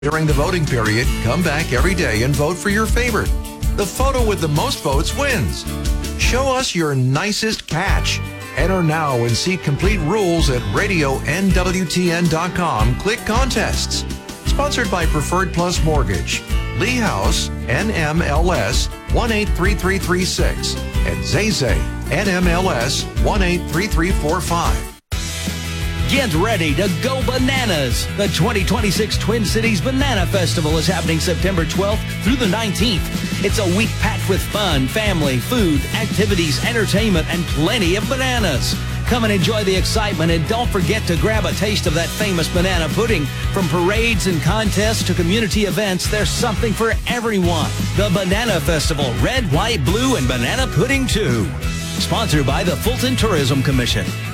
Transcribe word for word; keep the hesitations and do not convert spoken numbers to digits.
During the voting period, come back every day and vote for your favorite. The photo with the most votes wins. Show us your nicest catch. Enter now and see complete rules at radio N W T N dot com. Click contests. Sponsored by Preferred Plus Mortgage, Lee House, N M L S one eight three three three six, and Zay Zay, N M L S one eight three three four five. Get ready to go bananas. The twenty twenty-six Twin Cities Banana Festival is happening September twelfth through the nineteenth. It's a week packed with fun, family, food, activities, entertainment, and plenty of bananas. Come and enjoy the excitement, and don't forget to grab a taste of that famous banana pudding. From parades and contests to community events, there's something for everyone. The Banana Festival, red, white, blue, and banana pudding too. Sponsored by the Fulton Tourism Commission.